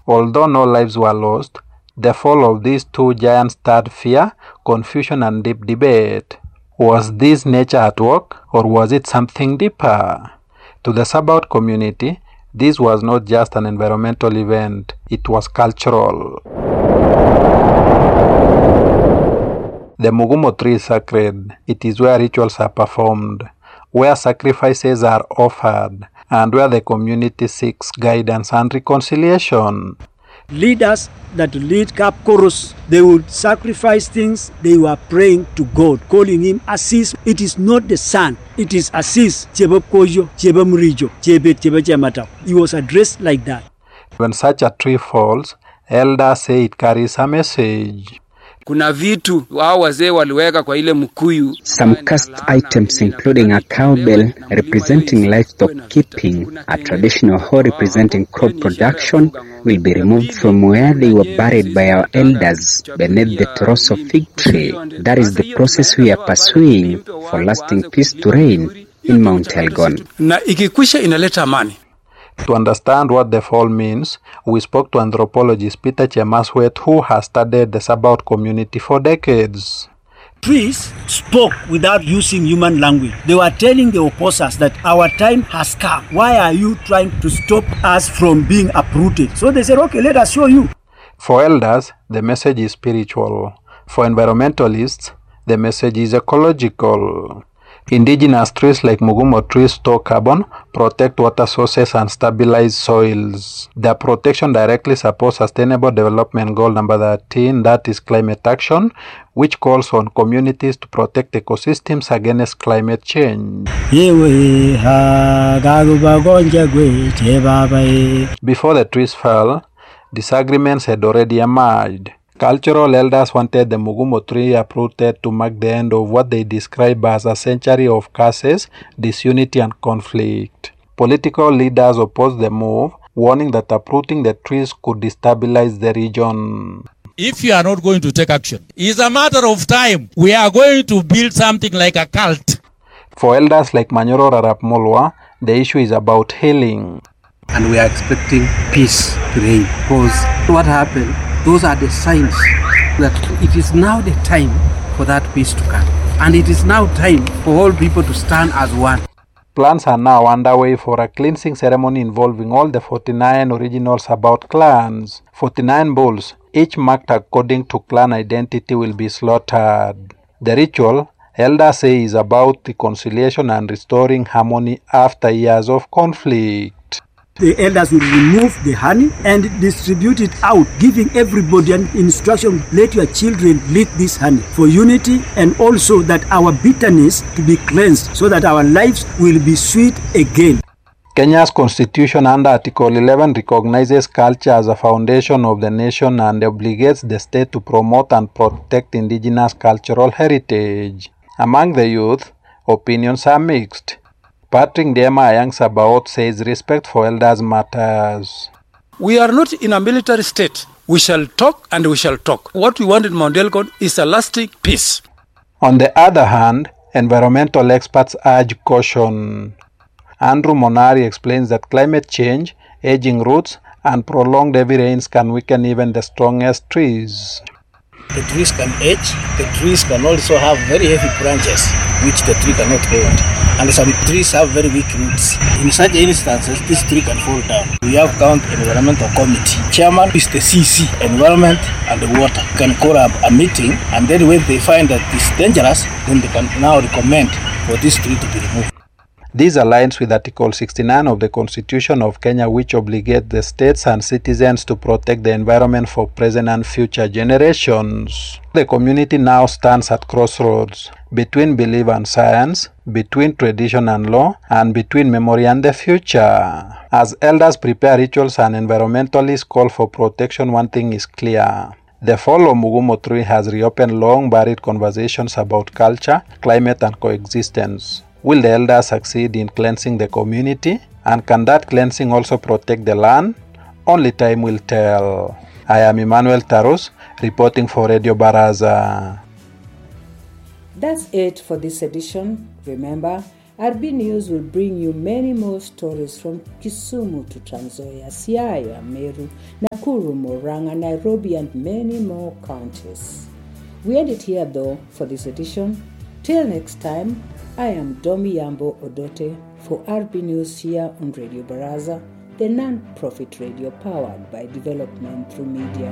Although no lives were lost, the fall of these two giants stirred fear, confusion, and deep debate. Was this nature at work, or was it something deeper? To the Sabaot community, this was not just an environmental event, it was cultural. The Mugumo tree is sacred. It is where rituals are performed, where sacrifices are offered, and where the community seeks guidance and reconciliation. Leaders that lead Kapkoros, they would sacrifice things. They were praying to God, calling him Assis. It is not the sun, it is Assis. He was addressed like that. When such a tree falls, elders say it carries a message. Some cast items including a cowbell representing livestock keeping, a traditional hoe representing crop production, will be removed from where they were buried by our elders beneath the Toroso fig tree. That is the process we are pursuing for lasting peace to reign in Mount Elgon. To understand what the fall means, we spoke to anthropologist Peter Chemaswet, who has studied the Sabaot community for decades. Trees spoke without using human language. They were telling the opposers that our time has come. Why are you trying to stop us from being uprooted? So they said, okay, let us show you. For elders, the message is spiritual. For environmentalists, the message is ecological. Indigenous trees like Mugumo trees store carbon, protect water sources, and stabilize soils. Their protection directly supports Sustainable Development Goal number 13, that is climate action, which calls on communities to protect ecosystems against climate change. Before the trees fell, disagreements had already emerged. Cultural elders wanted the Mugumo tree uprooted to mark the end of what they describe as a century of curses, disunity, and conflict. Political leaders opposed the move, warning that uprooting the trees could destabilize the region. If you are not going to take action, it's a matter of time. We are going to build something like a cult. For elders like Manyoro Rarap Molwa, the issue is about healing. And we are expecting peace to reign. Because what happened? Those are the signs that it is now the time for that peace to come. And it is now time for all people to stand as one. Plans are now underway for a cleansing ceremony involving all the 49 original Sabaot clans. 49 bulls, each marked according to clan identity, will be slaughtered. The ritual, elders say, is about reconciliation and restoring harmony after years of conflict. The elders will remove the honey and distribute it out, giving everybody an instruction, let your children lick this honey for unity, and also that our bitterness to be cleansed so that our lives will be sweet again. Kenya's constitution under Article 11 recognizes culture as a foundation of the nation and obligates the state to promote and protect indigenous cultural heritage. Among the youth, opinions are mixed. Patrick Ndema, a young Sabaot, says respect for elders matters. We are not in a military state. We shall talk and we shall talk. What we want in Mount Elgon is a lasting peace. On the other hand, environmental experts urge caution. Andrew Monari explains that climate change, aging roots, and prolonged heavy rains can weaken even the strongest trees. The trees can age, the trees can also have very heavy branches, which the tree cannot hold. And some trees have very weak roots. In such instances, this tree can fall down. We have County Environmental Committee. Chairman is the CC, Environment and the Water. Can call up a meeting, and then when they find that it's dangerous, then they can now recommend for this tree to be removed. This aligns with Article 69 of the Constitution of Kenya, which obligates the states and citizens to protect the environment for present and future generations. The community now stands at crossroads between belief and science, between tradition and law, and between memory and the future. As elders prepare rituals and environmentalists call for protection, one thing is clear. The fall of Mugumo tree has reopened long-buried conversations about culture, climate, and coexistence. Will the elders succeed in cleansing the community? And can that cleansing also protect the land? Only time will tell. I am Emmanuel Tarus, reporting for Radio Baraza. That's it for this edition. Remember, RB News will bring you many more stories from Kisumu to Trans Nzoia, Siaya, Meru, Nakuru, Murang'a, Nairobi, and many more counties. We end it here though for this edition. Till next time, I am Domi Yambo Odote for RB News here on Radio Baraza, the non-profit radio powered by development through media.